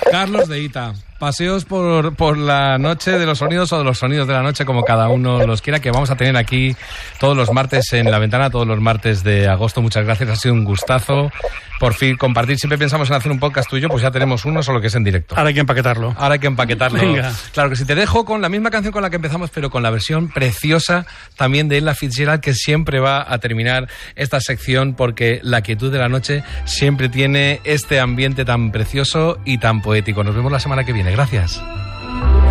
Carlos de Ita. Paseos por la noche de los sonidos o de los sonidos de la noche, como cada uno los quiera, que vamos a tener aquí todos los martes en La Ventana, todos los martes de agosto. Muchas gracias, ha sido un gustazo por fin compartir. Siempre pensamos en hacer un podcast tuyo, pues ya tenemos uno, solo que es en directo. Ahora hay que empaquetarlo. Venga. Claro que sí, te dejo con la misma canción con la que empezamos, pero con la versión preciosa también de Ella Fitzgerald, que siempre va a terminar esta sección, porque La quietud de la noche siempre tiene este ambiente tan precioso y tan poético. Nos vemos la semana que viene. Gracias.